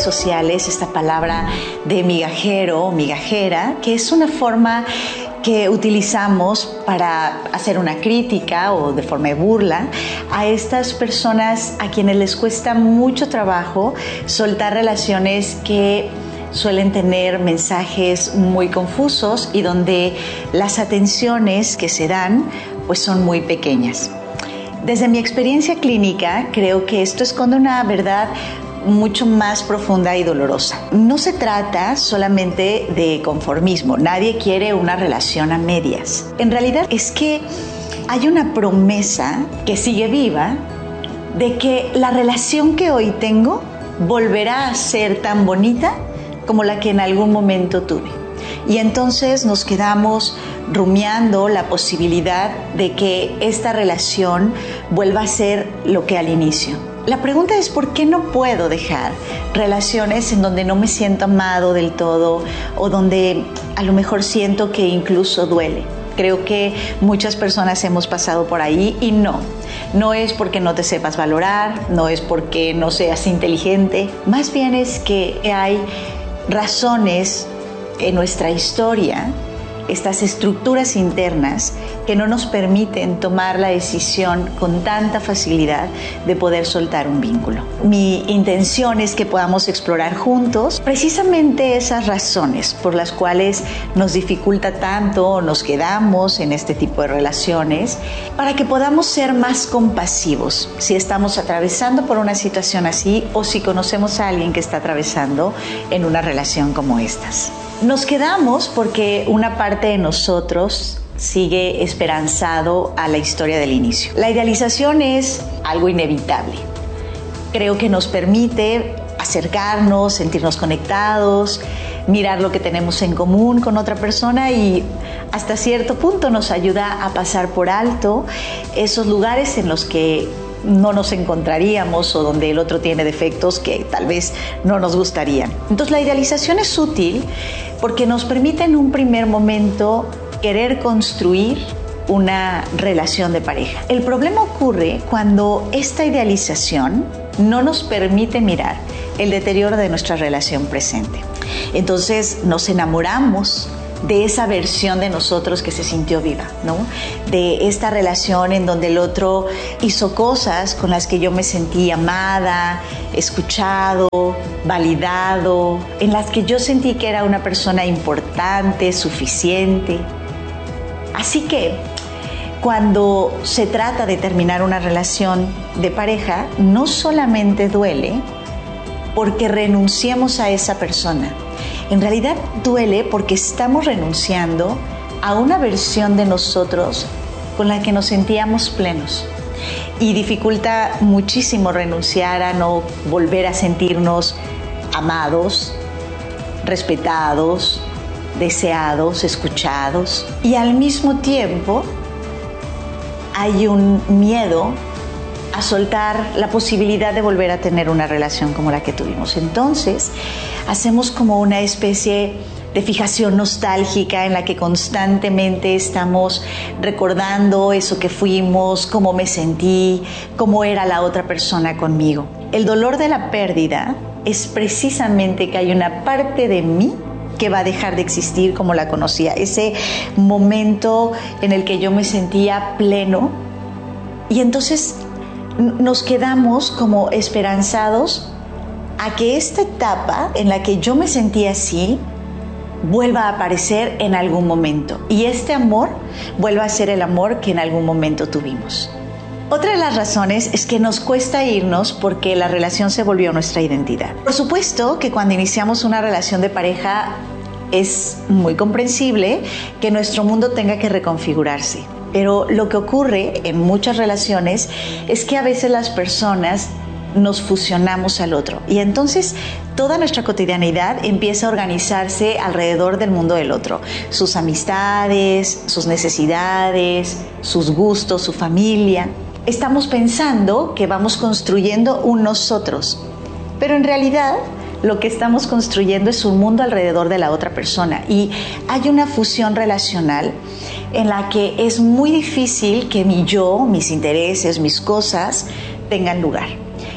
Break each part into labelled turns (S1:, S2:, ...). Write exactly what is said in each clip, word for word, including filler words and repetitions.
S1: sociales esta palabra de migajero o migajera, que es una forma que utilizamos para hacer una crítica o de forma de burla a estas personas a quienes les cuesta mucho trabajo soltar relaciones que suelen tener mensajes muy confusos y donde las atenciones que se dan pues son muy pequeñas. Desde mi experiencia clínica, creo que esto esconde una verdad mucho más profunda y dolorosa. No se trata solamente de conformismo, nadie quiere una relación a medias. En realidad es que hay una promesa que sigue viva de que la relación que hoy tengo volverá a ser tan bonita como la que en algún momento tuve. Y entonces nos quedamos rumiando la posibilidad de que esta relación vuelva a ser lo que al inicio. La pregunta es ¿por qué no puedo dejar relaciones en donde no me siento amado del todo o donde a lo mejor siento que incluso duele? Creo que muchas personas hemos pasado por ahí y no, no es porque no te sepas valorar, no es porque no seas inteligente, más bien es que hay razones en nuestra historia, estas estructuras internas que no nos permiten tomar la decisión con tanta facilidad de poder soltar un vínculo. Mi intención es que podamos explorar juntos precisamente esas razones por las cuales nos dificulta tanto o nos quedamos en este tipo de relaciones, para que podamos ser más compasivos si estamos atravesando por una situación así o si conocemos a alguien que está atravesando en una relación como estas. Nos quedamos porque una parte de nosotros sigue esperanzado a la historia del inicio. La idealización es algo inevitable. Creo que nos permite acercarnos, sentirnos conectados, mirar lo que tenemos en común con otra persona y hasta cierto punto nos ayuda a pasar por alto esos lugares en los que no nos encontraríamos o donde el otro tiene defectos que tal vez no nos gustarían. Entonces la idealización es útil porque nos permite en un primer momento querer construir una relación de pareja. El problema ocurre cuando esta idealización no nos permite mirar el deterioro de nuestra relación presente. Entonces nos enamoramos de esa versión de nosotros que se sintió viva, ¿no? De esta relación en donde el otro hizo cosas con las que yo me sentí amada, escuchado, validado, en las que yo sentí que era una persona importante, suficiente. Así que cuando se trata de terminar una relación de pareja, no solamente duele porque renunciamos a esa persona. En realidad duele porque estamos renunciando a una versión de nosotros con la que nos sentíamos plenos. Y dificulta muchísimo renunciar a no volver a sentirnos amados, respetados, deseados, escuchados. Y al mismo tiempo hay un miedo a soltar la posibilidad de volver a tener una relación como la que tuvimos. Entonces, hacemos como una especie de fijación nostálgica en la que constantemente estamos recordando eso que fuimos, cómo me sentí, cómo era la otra persona conmigo. El dolor de la pérdida es precisamente que hay una parte de mí que va a dejar de existir como la conocía. Ese momento en el que yo me sentía pleno y entonces nos quedamos como esperanzados a que esta etapa en la que yo me sentía así vuelva a aparecer en algún momento y este amor vuelva a ser el amor que en algún momento tuvimos. Otra de las razones es que nos cuesta irnos porque la relación se volvió nuestra identidad. Por supuesto que cuando iniciamos una relación de pareja es muy comprensible que nuestro mundo tenga que reconfigurarse. Pero lo que ocurre en muchas relaciones es que a veces las personas nos fusionamos al otro y entonces toda nuestra cotidianidad empieza a organizarse alrededor del mundo del otro. Sus amistades, sus necesidades, sus gustos, su familia. Estamos pensando que vamos construyendo un nosotros, pero en realidad lo que estamos construyendo es un mundo alrededor de la otra persona y hay una fusión relacional en la que es muy difícil que mi yo, mis intereses, mis cosas tengan lugar.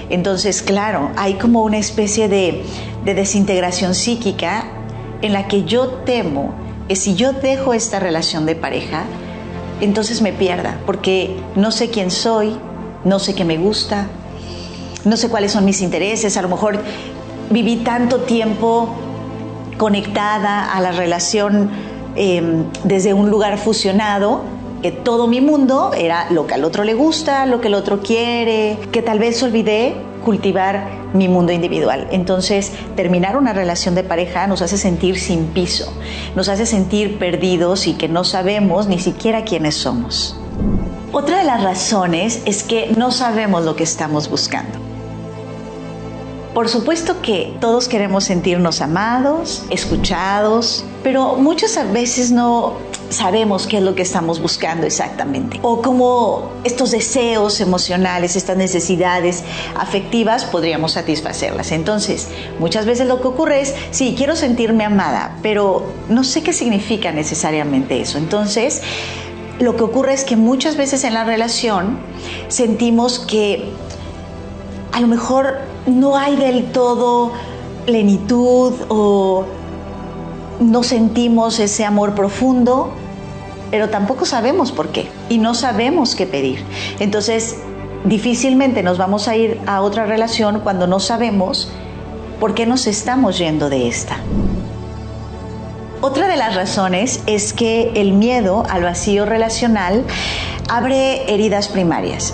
S1: Entonces, claro, hay como una especie de, de desintegración psíquica en la que yo temo que si yo dejo esta relación de pareja, entonces me pierda, porque no sé quién soy, no sé qué me gusta, no sé cuáles son mis intereses. A lo mejor viví tanto tiempo conectada a la relación eh, desde un lugar fusionado, que todo mi mundo era lo que al otro le gusta, lo que el otro quiere, que tal vez olvidé cultivar mi mundo individual. Entonces, terminar una relación de pareja nos hace sentir sin piso, nos hace sentir perdidos y que no sabemos ni siquiera quiénes somos. Otra de las razones es que no sabemos lo que estamos buscando. Por supuesto que todos queremos sentirnos amados, escuchados, pero muchas veces no sabemos qué es lo que estamos buscando exactamente. O cómo estos deseos emocionales, estas necesidades afectivas podríamos satisfacerlas. Entonces, muchas veces lo que ocurre es, sí, quiero sentirme amada, pero no sé qué significa necesariamente eso. Entonces, lo que ocurre es que muchas veces en la relación sentimos que a lo mejor no hay del todo plenitud o no sentimos ese amor profundo, pero tampoco sabemos por qué y no sabemos qué pedir. Entonces, difícilmente nos vamos a ir a otra relación cuando no sabemos por qué nos estamos yendo de esta. Otra de las razones es que el miedo al vacío relacional abre heridas primarias.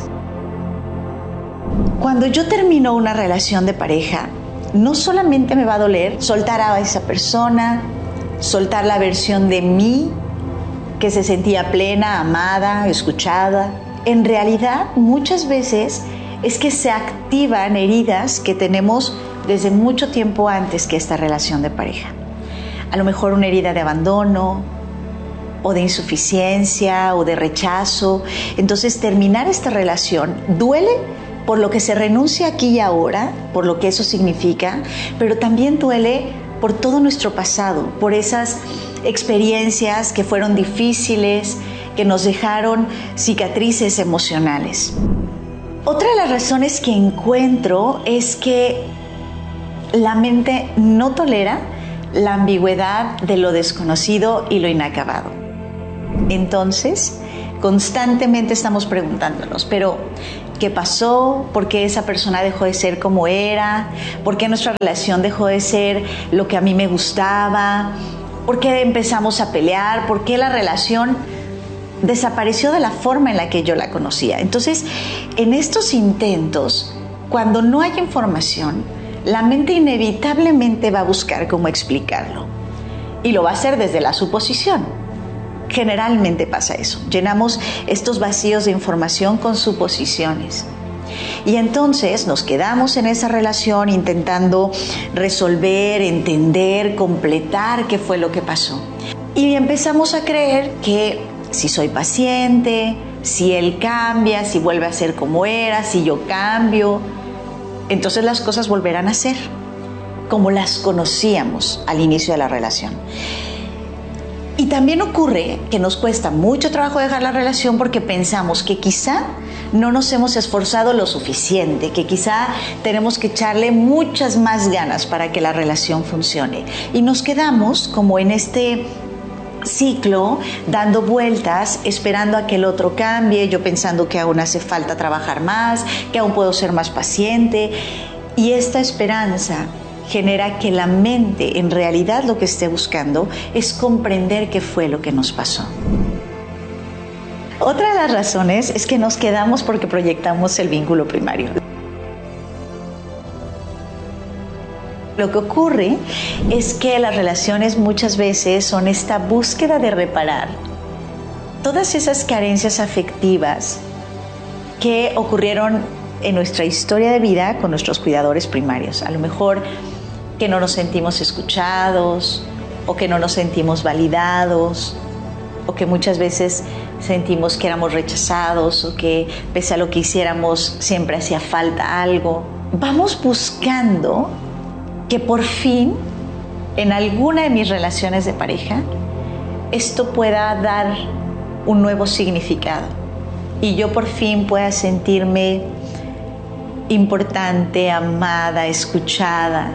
S1: Cuando yo termino una relación de pareja, no solamente me va a doler soltar a esa persona, soltar la versión de mí que se sentía plena, amada, escuchada. En realidad, muchas veces es que se activan heridas que tenemos desde mucho tiempo antes que esta relación de pareja. A lo mejor una herida de abandono, o de insuficiencia, o de rechazo. Entonces, terminar esta relación duele por lo que se renuncia aquí y ahora, por lo que eso significa, pero también duele por todo nuestro pasado, por esas experiencias que fueron difíciles, que nos dejaron cicatrices emocionales. Otra de las razones que encuentro es que la mente no tolera la ambigüedad de lo desconocido y lo inacabado. Entonces, constantemente estamos preguntándonos, pero ¿qué pasó? ¿Por qué esa persona dejó de ser como era? ¿Por qué nuestra relación dejó de ser lo que a mí me gustaba? ¿Por qué empezamos a pelear? ¿Por qué la relación desapareció de la forma en la que yo la conocía? Entonces, en estos intentos, cuando no hay información, la mente inevitablemente va a buscar cómo explicarlo. Y lo va a hacer desde la suposición. Generalmente pasa eso. Llenamos estos vacíos de información con suposiciones. Y entonces nos quedamos en esa relación intentando resolver, entender, completar qué fue lo que pasó. Y empezamos a creer que si soy paciente, si él cambia, si vuelve a ser como era, si yo cambio, entonces las cosas volverán a ser como las conocíamos al inicio de la relación. Y también ocurre que nos cuesta mucho trabajo dejar la relación porque pensamos que quizá no nos hemos esforzado lo suficiente, que quizá tenemos que echarle muchas más ganas para que la relación funcione. Y nos quedamos como en este ciclo, dando vueltas, esperando a que el otro cambie, yo pensando que aún hace falta trabajar más, que aún puedo ser más paciente. Y esta esperanza genera que la mente en realidad lo que esté buscando es comprender qué fue lo que nos pasó. Otra de las razones es que nos quedamos porque proyectamos el vínculo primario. Lo que ocurre es que las relaciones muchas veces son esta búsqueda de reparar todas esas carencias afectivas que ocurrieron en nuestra historia de vida con nuestros cuidadores primarios. A lo mejor que no nos sentimos escuchados, o que no nos sentimos validados, o que muchas veces sentimos que éramos rechazados, o que pese a lo que hiciéramos siempre hacía falta algo. Vamos buscando que por fin, en alguna de mis relaciones de pareja, esto pueda dar un nuevo significado y yo por fin pueda sentirme importante, amada, escuchada.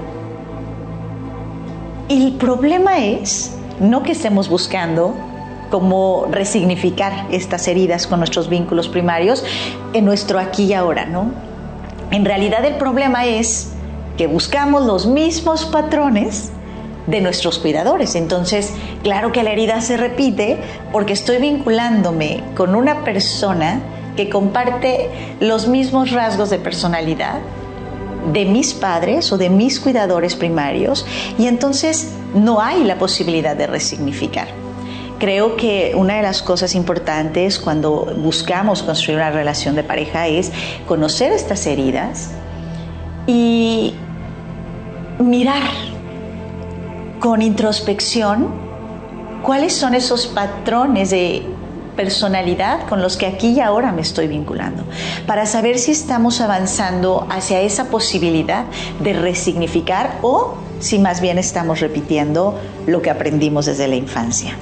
S1: Y el problema es no que estemos buscando cómo resignificar estas heridas con nuestros vínculos primarios en nuestro aquí y ahora, ¿no? En realidad el problema es que buscamos los mismos patrones de nuestros cuidadores. Entonces, claro que la herida se repite porque estoy vinculándome con una persona que comparte los mismos rasgos de personalidad de mis padres o de mis cuidadores primarios, y entonces no hay la posibilidad de resignificar. Creo que una de las cosas importantes cuando buscamos construir una relación de pareja es conocer estas heridas y mirar con introspección cuáles son esos patrones de personalidad con los que aquí y ahora me estoy vinculando, para saber si estamos avanzando hacia esa posibilidad de resignificar o si más bien estamos repitiendo lo que aprendimos desde la infancia.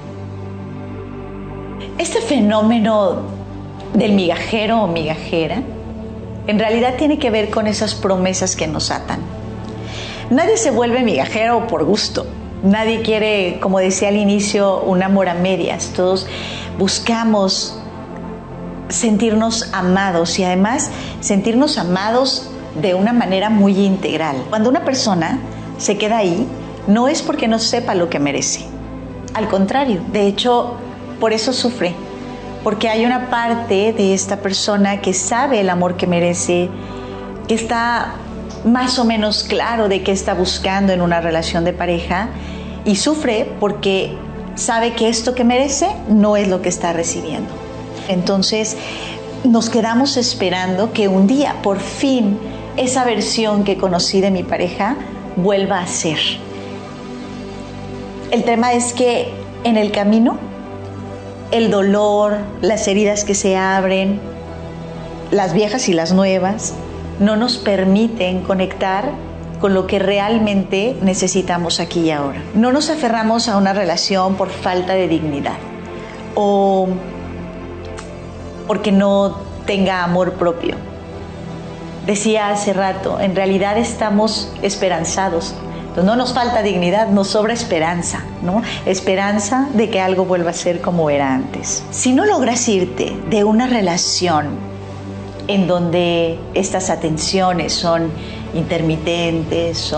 S1: Este fenómeno del migajero o migajera en realidad tiene que ver con esas promesas que nos atan. Nadie se vuelve migajero por gusto. Nadie quiere, como decía al inicio, un amor a medias. Todos buscamos sentirnos amados y además sentirnos amados de una manera muy integral. Cuando una persona se queda ahí, no es porque no sepa lo que merece. Al contrario, de hecho, por eso sufre. Porque hay una parte de esta persona que sabe el amor que merece, que está más o menos claro de qué está buscando en una relación de pareja, y sufre porque sabe que esto que merece no es lo que está recibiendo. Entonces nos quedamos esperando que un día por fin esa versión que conocí de mi pareja vuelva a ser. El tema es que en el camino el dolor, las heridas que se abren, las viejas y las nuevas, no nos permiten conectar con lo que realmente necesitamos aquí y ahora. No nos aferramos a una relación por falta de dignidad o porque no tenga amor propio. Decía hace rato, en realidad estamos esperanzados. Entonces no nos falta dignidad, nos sobra esperanza, ¿no? Esperanza de que algo vuelva a ser como era antes. Si no logras irte de una relación en donde estas atenciones son intermitentes, son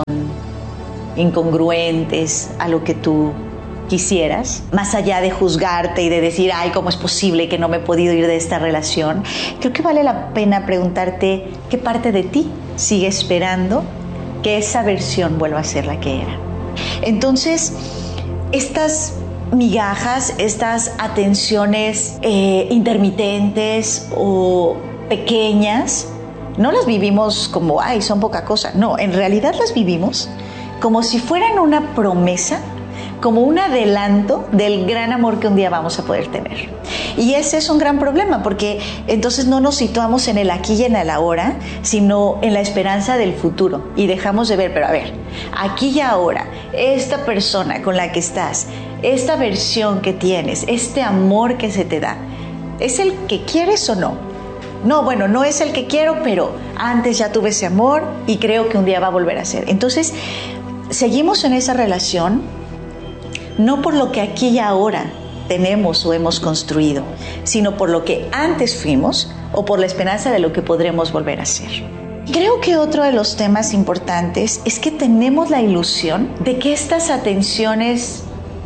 S1: incongruentes a lo que tú quisieras, más allá de juzgarte y de decir, ay, ¿cómo es posible que no me he podido ir de esta relación? Creo que vale la pena preguntarte qué parte de ti sigue esperando que esa versión vuelva a ser la que era. Entonces, estas migajas, estas atenciones eh, intermitentes o pequeñas, no las vivimos como, ay, son poca cosa. No, en realidad las vivimos como si fueran una promesa, como un adelanto del gran amor que un día vamos a poder tener. Y ese es un gran problema, porque entonces no nos situamos en el aquí y en el ahora, sino en la esperanza del futuro. Y dejamos de ver, pero a ver, aquí y ahora, esta persona con la que estás, esta versión que tienes, este amor que se te da, ¿es el que quieres o no? No, bueno, no es el que quiero, pero antes ya tuve ese amor y creo que un día va a volver a ser. Entonces, seguimos en esa relación, no por lo que aquí y ahora tenemos o hemos construido, sino por lo que antes fuimos o por la esperanza de lo que podremos volver a ser. Creo que otro de los temas importantes es que tenemos la ilusión de que estas atenciones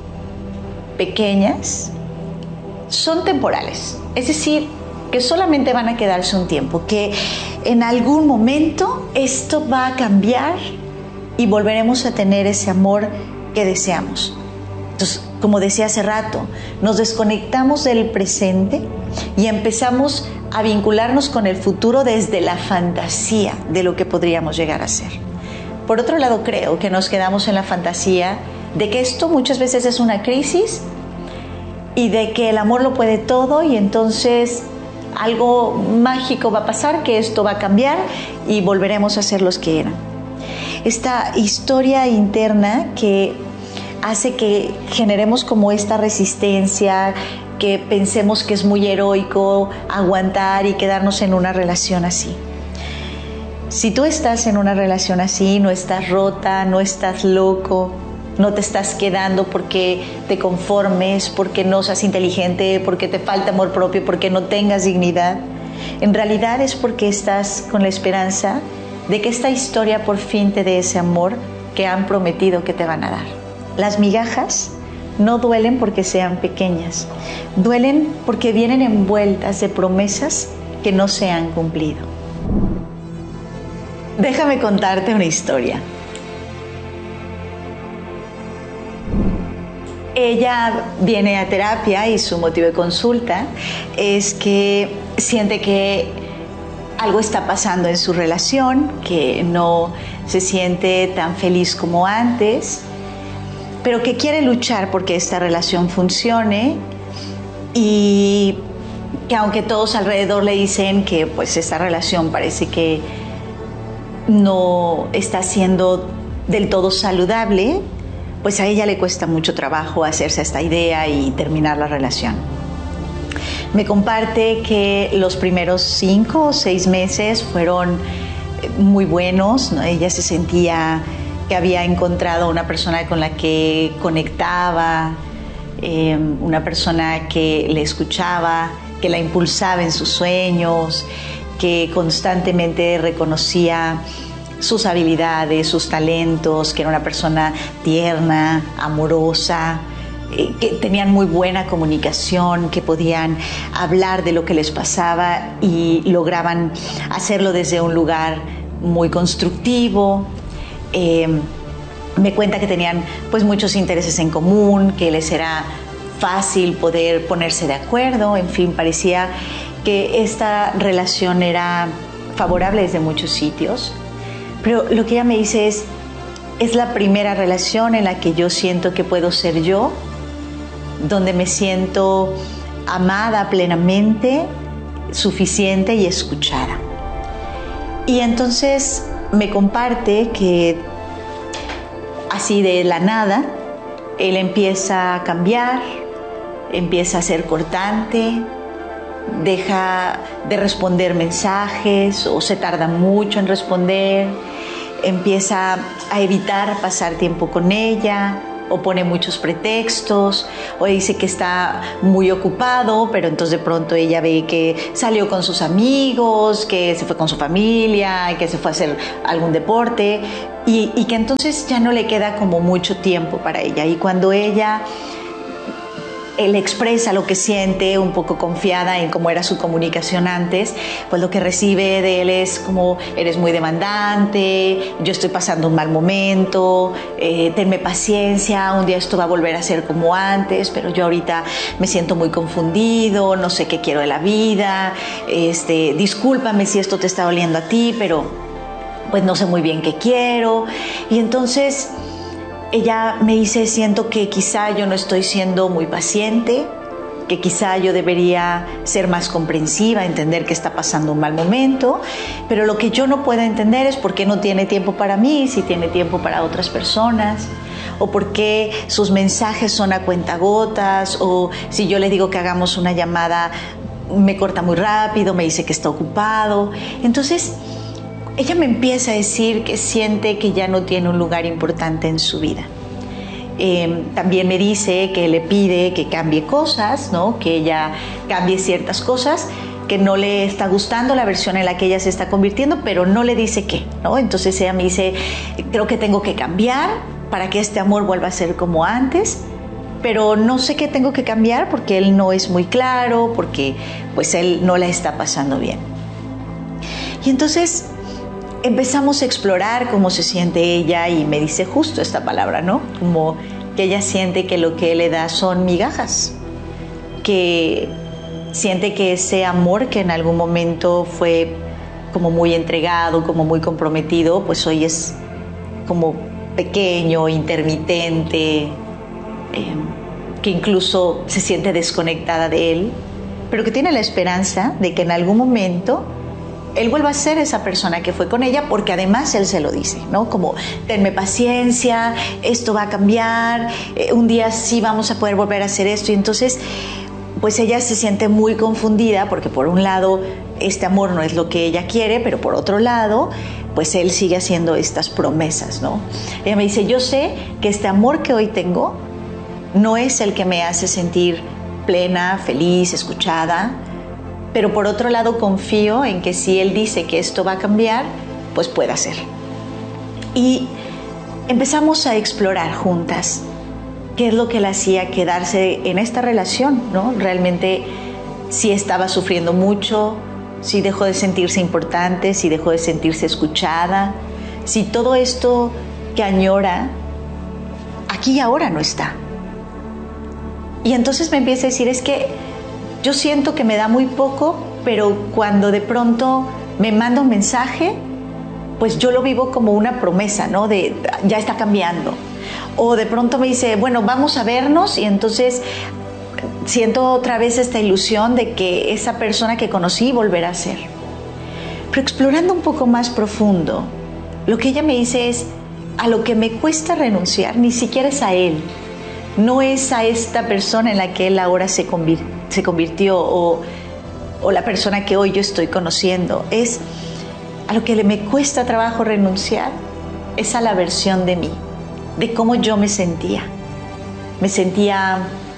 S1: pequeñas son temporales, es decir, que solamente van a quedarse un tiempo, que en algún momento esto va a cambiar y volveremos a tener ese amor que deseamos. Entonces, como decía hace rato, nos desconectamos del presente y empezamos a vincularnos con el futuro desde la fantasía de lo que podríamos llegar a ser. Por otro lado, creo que nos quedamos en la fantasía de que esto muchas veces es una crisis y de que el amor lo puede todo y entonces algo mágico va a pasar, que esto va a cambiar y volveremos a ser los que eran. Esta historia interna que hace que generemos como esta resistencia, que pensemos que es muy heroico aguantar y quedarnos en una relación así. Si tú estás en una relación así, no estás rota, no estás loco, no te estás quedando porque te conformes, porque no seas inteligente, porque te falta amor propio, porque no tengas dignidad, en realidad es porque estás con la esperanza de que esta historia por fin te dé ese amor que han prometido que te van a dar. Las migajas no duelen porque sean pequeñas, duelen porque vienen envueltas de promesas que no se han cumplido. Déjame contarte una historia. Ella viene a terapia y su motivo de consulta es que siente que algo está pasando en su relación, que no se siente tan feliz como antes, pero que quiere luchar porque esta relación funcione y que aunque todos alrededor le dicen que pues esta relación parece que no está siendo del todo saludable, pues a ella le cuesta mucho trabajo hacerse esta idea y terminar la relación. Me comparte que los primeros cinco o seis meses fueron muy buenos, ¿no? Ella se sentía que había encontrado una persona con la que conectaba, eh, una persona que le escuchaba, que la impulsaba en sus sueños, que constantemente reconocía sus habilidades, sus talentos, que era una persona tierna, amorosa, eh, que tenían muy buena comunicación, que podían hablar de lo que les pasaba y lograban hacerlo desde un lugar muy constructivo. Eh, me cuenta que tenían pues muchos intereses en común, que les era fácil poder ponerse de acuerdo, en fin, parecía que esta relación era favorable desde muchos sitios, pero lo que ella me dice es, es la primera relación en la que yo siento que puedo ser yo, donde me siento amada plenamente, suficiente y escuchada. Y entonces me comparte que así de la nada, él empieza a cambiar, empieza a ser cortante, deja de responder mensajes o se tarda mucho en responder, empieza a evitar pasar tiempo con ella o pone muchos pretextos o dice que está muy ocupado, pero entonces de pronto ella ve que salió con sus amigos, que se fue con su familia, que se fue a hacer algún deporte y, y que entonces ya no le queda como mucho tiempo para ella. Y cuando ella él expresa lo que siente, un poco confiada en cómo era su comunicación antes, pues lo que recibe de él es como, eres muy demandante, yo estoy pasando un mal momento, eh, tenme paciencia, un día esto va a volver a ser como antes, pero yo ahorita me siento muy confundido, no sé qué quiero de la vida, este, discúlpame si esto te está doliendo a ti, pero pues no sé muy bien qué quiero. Y entonces ella me dice, siento que quizá yo no estoy siendo muy paciente, que quizá yo debería ser más comprensiva, entender que está pasando un mal momento, pero lo que yo no puedo entender es por qué no tiene tiempo para mí, si tiene tiempo para otras personas, o por qué sus mensajes son a cuentagotas, o si yo le digo que hagamos una llamada, me corta muy rápido, me dice que está ocupado. Entonces, ella me empieza a decir que siente que ya no tiene un lugar importante en su vida. Eh, también me dice que le pide que cambie cosas, ¿no? Que ella cambie ciertas cosas, que no le está gustando la versión en la que ella se está convirtiendo, pero no le dice qué, ¿no? Entonces ella me dice, creo que tengo que cambiar para que este amor vuelva a ser como antes, pero no sé qué tengo que cambiar porque él no es muy claro, porque pues él no la está pasando bien. Y entonces empezamos a explorar cómo se siente ella y me dice justo esta palabra, ¿no? Como que ella siente que lo que él le da son migajas, que siente que ese amor que en algún momento fue como muy entregado, como muy comprometido, pues hoy es como pequeño, intermitente, eh, que incluso se siente desconectada de él, pero que tiene la esperanza de que en algún momento él vuelva a ser esa persona que fue con ella, porque además él se lo dice, ¿no? Como, tenme paciencia, esto va a cambiar, eh, un día sí vamos a poder volver a hacer esto. Y entonces, pues ella se siente muy confundida, porque por un lado, este amor no es lo que ella quiere, pero por otro lado, pues él sigue haciendo estas promesas, ¿no? Ella me dice, yo sé que este amor que hoy tengo no es el que me hace sentir plena, feliz, escuchada, pero por otro lado confío en que si él dice que esto va a cambiar, pues pueda ser. Y empezamos a explorar juntas qué es lo que le hacía quedarse en esta relación, ¿no? Realmente si estaba sufriendo mucho, si dejó de sentirse importante, si dejó de sentirse escuchada, si todo esto que añora aquí y ahora no está. Y entonces me empieza a decir, es que yo siento que me da muy poco, pero cuando de pronto me manda un mensaje, pues yo lo vivo como una promesa, ¿no? De ya está cambiando. O de pronto me dice, bueno, vamos a vernos, y entonces siento otra vez esta ilusión de que esa persona que conocí volverá a ser. Pero explorando un poco más profundo, lo que ella me dice es, a lo que me cuesta renunciar ni siquiera es a él, no es a esta persona en la que él ahora se, convir- se convirtió o, o la persona que hoy yo estoy conociendo, es a lo que le me cuesta trabajo renunciar, es a la versión de mí, de cómo yo me sentía. Me sentía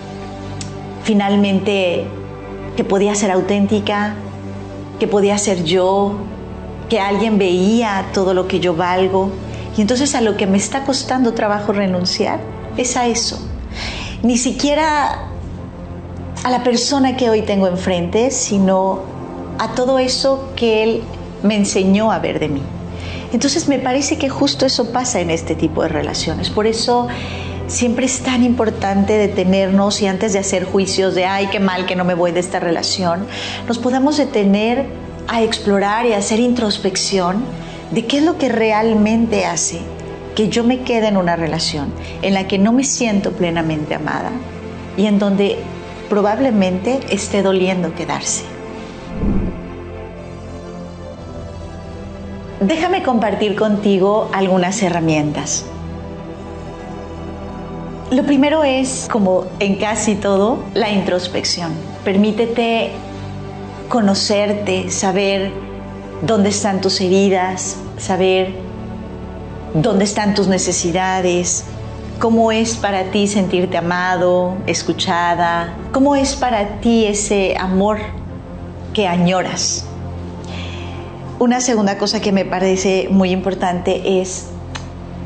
S1: finalmente que podía ser auténtica, que podía ser yo, que alguien veía todo lo que yo valgo. Y entonces a lo que me está costando trabajo renunciar es a eso. Ni siquiera a la persona que hoy tengo enfrente, sino a todo eso que él me enseñó a ver de mí. Entonces me parece que justo eso pasa en este tipo de relaciones. Por eso siempre es tan importante detenernos y antes de hacer juicios de ay, qué mal que no me voy de esta relación, nos podamos detener a explorar y a hacer introspección de qué es lo que realmente hace que yo me quede en una relación en la que no me siento plenamente amada y en donde probablemente esté doliendo quedarse. Déjame compartir contigo algunas herramientas. Lo primero es, como en casi todo, la introspección. Permítete conocerte, saber dónde están tus heridas, saber dónde están tus necesidades, cómo es para ti sentirte amado, escuchada, cómo es para ti ese amor que añoras. Una segunda cosa que me parece muy importante es